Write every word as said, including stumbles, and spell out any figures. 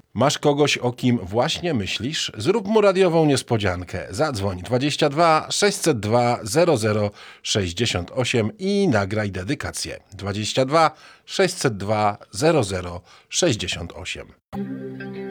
Masz kogoś, o kim właśnie myślisz? Zrób mu radiową niespodziankę. Zadzwoń dwadzieścia dwa sześćset dwa zero zero sześćdziesiąt osiem i nagraj dedykację. dwadzieścia dwa sześćset dwa zero zero sześćdziesiąt osiem.